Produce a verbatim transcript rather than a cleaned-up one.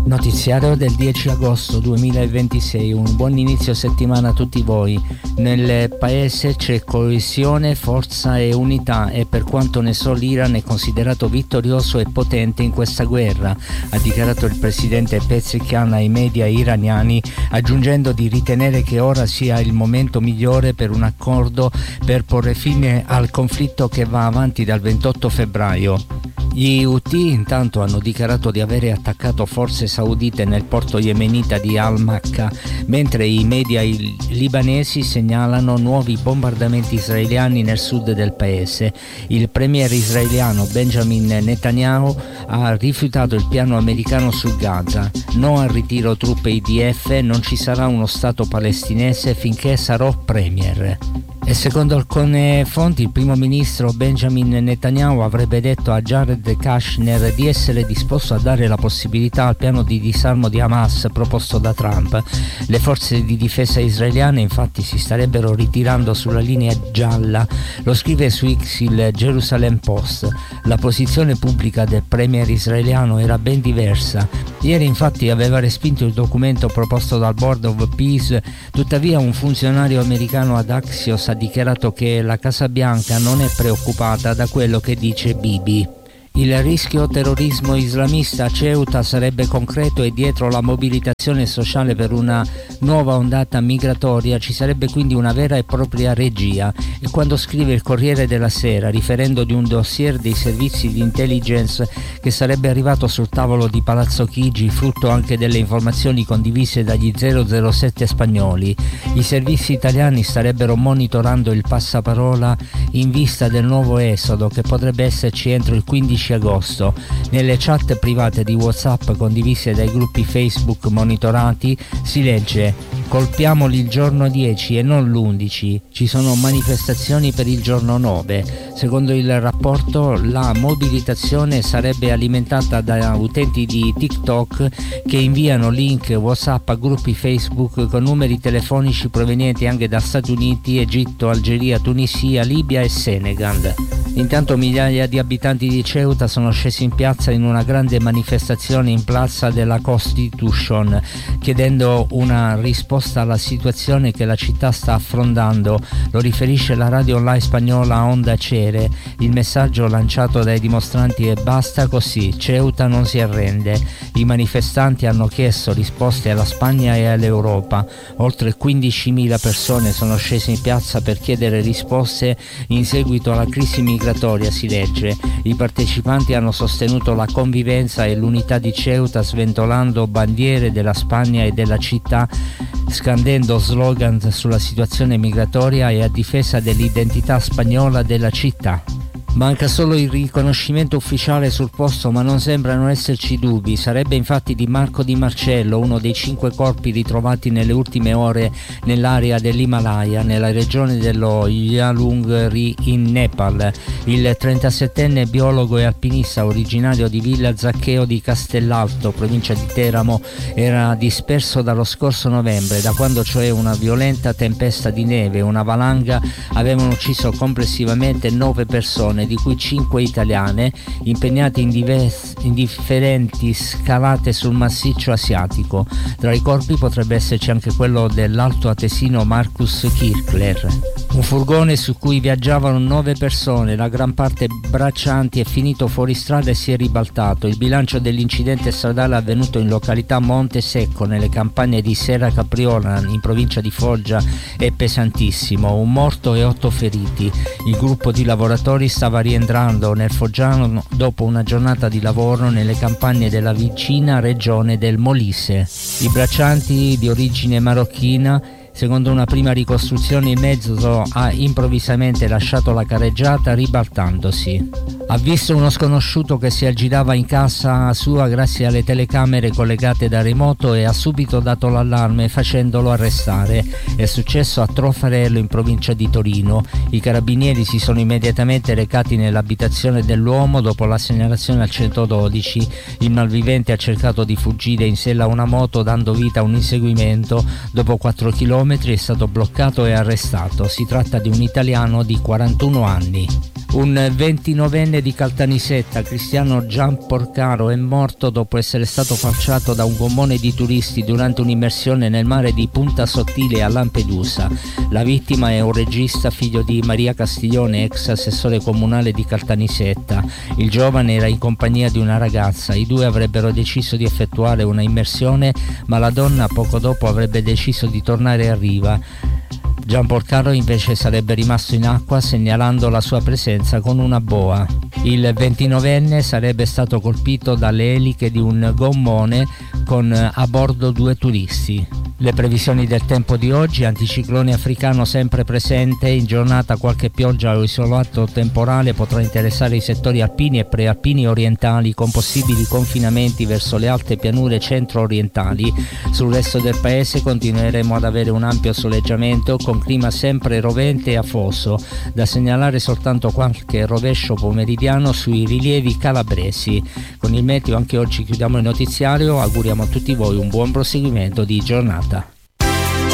Notiziario del dieci agosto duemilaventisei, un buon inizio settimana a tutti voi. Nel paese c'è coesione, forza e unità e per quanto ne so l'Iran è considerato vittorioso e potente in questa guerra, ha dichiarato il presidente Pezeshkian ai media iraniani, aggiungendo di ritenere che ora sia il momento migliore per un accordo per porre fine al conflitto che va avanti dal ventotto febbraio. Gli Houthi intanto hanno dichiarato di avere attaccato forze saudite nel porto yemenita di Al-Makka, mentre i media libanesi segnalano nuovi bombardamenti israeliani nel sud del paese. Il premier israeliano Benjamin Netanyahu ha rifiutato il piano americano su Gaza. No al ritiro truppe I D F, non ci sarà uno Stato palestinese finché sarò premier. E secondo alcune fonti il primo ministro Benjamin Netanyahu avrebbe detto a Jared Kushner di essere disposto a dare la possibilità al piano di disarmo di Hamas proposto da Trump. Le forze di difesa israeliane infatti si starebbero ritirando sulla linea gialla, lo scrive su X il Jerusalem Post. La posizione pubblica del premier israeliano era ben diversa. Ieri infatti aveva respinto il documento proposto dal Board of Peace, tuttavia un funzionario americano ad Axios ha dichiarato che la Casa Bianca non è preoccupata da quello che dice Bibi. Il rischio terrorismo islamista a Ceuta sarebbe concreto e dietro la mobilitazione sociale per una nuova ondata migratoria ci sarebbe quindi una vera e propria regia. E quando scrive il Corriere della Sera, riferendo di un dossier dei servizi di intelligence che sarebbe arrivato sul tavolo di Palazzo Chigi, frutto anche delle informazioni condivise dagli zero zero sette spagnoli, i servizi italiani starebbero monitorando il passaparola in vista del nuovo esodo che potrebbe esserci entro il quindici agosto. Nelle chat private di WhatsApp condivise dai gruppi Facebook monitorati si legge: colpiamoli il giorno dieci e non l'undici, ci sono manifestazioni per il giorno nove. Secondo il rapporto la mobilitazione sarebbe alimentata da utenti di TikTok che inviano link WhatsApp a gruppi Facebook con numeri telefonici provenienti anche da Stati Uniti, Egitto, Algeria, Tunisia, Libia e Senegal. Intanto migliaia di abitanti di Ceuta sono scesi in piazza in una grande manifestazione in Plaza de la Constitution, chiedendo una risposta alla situazione che la città sta affrontando. Lo riferisce la radio online spagnola Onda Cere. Il messaggio lanciato dai dimostranti è: basta così, Ceuta non si arrende. I manifestanti hanno chiesto risposte alla Spagna e all'Europa. Oltre quindicimila persone sono scese in piazza per chiedere risposte in seguito alla crisi migratoria, si legge. I partecipanti hanno sostenuto la convivenza e l'unità di Ceuta sventolando bandiere della Spagna e della città, scandendo slogan sulla situazione migratoria e a difesa dell'identità spagnola della città. Manca solo il riconoscimento ufficiale sul posto, ma non sembrano esserci dubbi. Sarebbe infatti di Marco Di Marcello, uno dei cinque corpi ritrovati nelle ultime ore nell'area dell'Himalaya, nella regione dello Yalungri in Nepal. Il trentasettenne biologo e alpinista originario di Villa Zaccheo di Castellalto, provincia di Teramo, era disperso dallo scorso novembre, da quando cioè una violenta tempesta di neve e una valanga avevano ucciso complessivamente nove persone, di cui cinque italiane, impegnate in, divers- in differenti scalate sul massiccio asiatico. Tra i corpi potrebbe esserci anche quello dell'alto atesino Marcus Kirchler. Un furgone su cui viaggiavano nove persone, la gran parte braccianti, è finito fuori strada e si è ribaltato. Il bilancio dell'incidente stradale avvenuto in località Monte Secco, nelle campagne di Serra Capriola, in provincia di Foggia, è pesantissimo. Un morto e otto feriti. Il gruppo di lavoratori stava rientrando nel Foggiano dopo una giornata di lavoro nelle campagne della vicina regione del Molise. I braccianti, di origine marocchina, secondo una prima ricostruzione il mezzo ha improvvisamente lasciato la carreggiata ribaltandosi. Ha visto uno sconosciuto che si aggirava in casa sua grazie alle telecamere collegate da remoto e ha subito dato l'allarme facendolo arrestare. È successo a Trofarello in provincia di Torino. I carabinieri si sono immediatamente recati nell'abitazione dell'uomo dopo la segnalazione al centododici. Il malvivente ha cercato di fuggire in sella a una moto dando vita a un inseguimento. Dopo quattro chilometri chilometri è stato bloccato e arrestato. Si tratta di un italiano di quarantuno anni. Un ventinovenne di Caltanissetta, Cristiano Gianporcaro, è morto dopo essere stato falciato da un gommone di turisti durante un'immersione nel mare di Punta Sottile a Lampedusa. La vittima è un regista figlio di Maria Castiglione, ex assessore comunale di Caltanissetta. Il giovane era in compagnia di una ragazza. I due avrebbero deciso di effettuare una immersione, ma la donna poco dopo avrebbe deciso di tornare a riva. Gianporcaro invece sarebbe rimasto in acqua, segnalando la sua presenza con una boa. Il ventinovenne sarebbe stato colpito dalle eliche di un gommone con a bordo due turisti. Le previsioni del tempo di oggi: anticiclone africano sempre presente, in giornata qualche pioggia o isolato temporale potrà interessare i settori alpini e prealpini orientali, con possibili confinamenti verso le alte pianure centro-orientali. Sul resto del paese continueremo ad avere un ampio soleggiamento con clima sempre rovente e afoso, da segnalare soltanto qualche rovescio pomeridiano sui rilievi calabresi. Con il meteo anche oggi chiudiamo il notiziario, auguriamo a tutti voi un buon proseguimento di giornata.